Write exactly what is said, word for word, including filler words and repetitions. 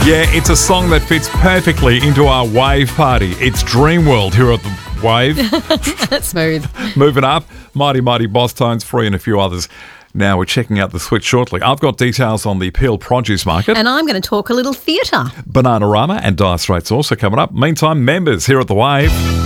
Yeah, it's a song that fits perfectly into our Wave party. It's Dream World here at the Wave. That's smooth. Moving up, Mighty Mighty Boss Tones, Free and a few others. Now we're checking out the switch shortly. I've got details on the Peel Produce Market. And I'm going to talk a little theatre. Bananarama and Dire Straits also coming up. Meantime, members here at the Wave.